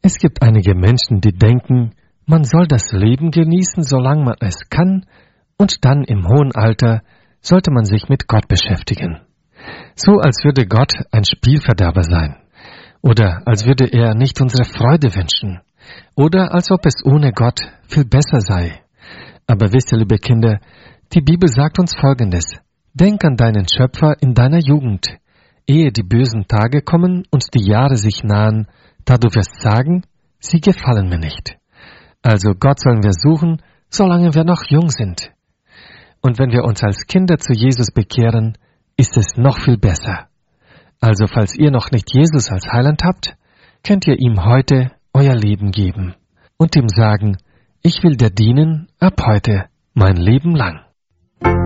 Es gibt einige Menschen, die denken, man soll das Leben genießen, solange man es kann, und dann im hohen Alter sollte man sich mit Gott beschäftigen. So als würde Gott ein Spielverderber sein. Oder als würde er nicht unsere Freude wünschen. Oder als ob es ohne Gott viel besser sei. Aber wisst ihr, liebe Kinder, die Bibel sagt uns Folgendes. Denk an deinen Schöpfer in deiner Jugend, ehe die bösen Tage kommen und die Jahre sich nahen, da du wirst sagen, sie gefallen mir nicht. Also Gott sollen wir suchen, solange wir noch jung sind. Und wenn wir uns als Kinder zu Jesus bekehren, ist es noch viel besser. Also falls ihr noch nicht Jesus als Heiland habt, könnt ihr ihm heute euer Leben geben und ihm sagen, ich will dir dienen ab heute mein Leben lang.